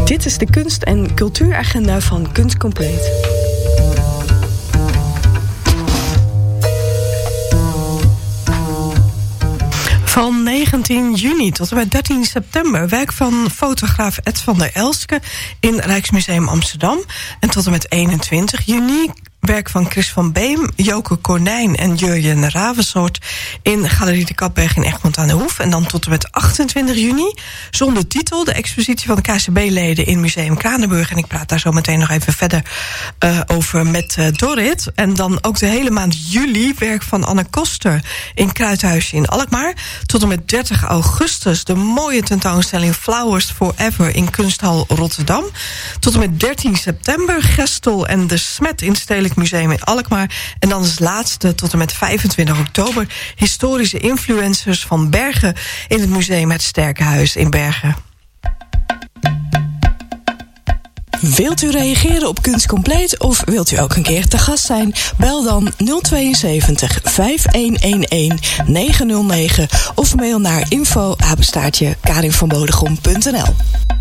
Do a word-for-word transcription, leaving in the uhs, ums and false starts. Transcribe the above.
Dit is de kunst- en cultuuragenda van Kunst Compleet. Van negentien juni tot en met dertien september werk van fotograaf Ed van der Elske in Rijksmuseum Amsterdam. En tot en met eenentwintig juni werk van Chris van Beem, Joke Konijn en Jurjen Ravensoort in Galerie de Kapberg in Egmond aan de Hoef. En dan tot en met achtentwintig juni, zonder titel, de expositie van de K C B-leden in Museum Kranenburg. En ik praat daar zo meteen nog even verder uh, over met uh, Dorrit. En dan ook de hele maand juli werk van Anne Koster in Kruidhuisje in Alkmaar. Tot en met dertig augustus de mooie tentoonstelling Flowers Forever in Kunsthal Rotterdam. Tot en met dertien september Gestel en de Smet in Stedelijk Museum in Alkmaar. En dan als laatste tot en met vijfentwintig oktober... historische influencers van Bergen in het museum Het Sterkenhuis in Bergen. Wilt u reageren op Kunst Compleet of wilt u ook een keer te gast zijn? Bel dan nul tweeënzeventig, vijf een een een, negen nul negen of mail naar info apenstaartje karinvanbodegom punt n l.